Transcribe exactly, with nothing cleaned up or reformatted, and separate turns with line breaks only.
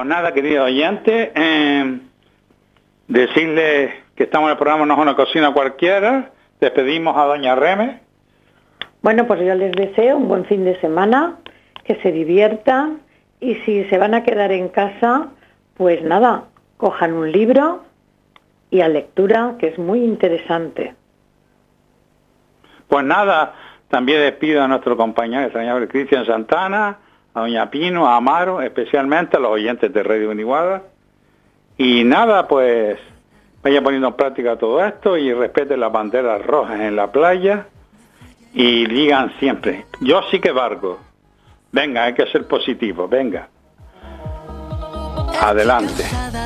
Pues nada, queridos oyentes, eh, decirles que estamos en el programa No es una cocina cualquiera. Despedimos a doña Reme.
Bueno, pues yo les deseo un buen fin de semana, que se diviertan, y si se van a quedar en casa, pues nada, cojan un libro y a lectura, que es muy interesante.
Pues nada, también despido a nuestro compañero, el señor Cristian Santana, a doña Pino, a Amaro, especialmente a los oyentes de Radio Uniguada. Y nada, pues vaya poniendo en práctica todo esto y respeten las banderas rojas en la playa y digan siempre, yo sí que valgo. Venga, hay que ser positivo, venga. Adelante.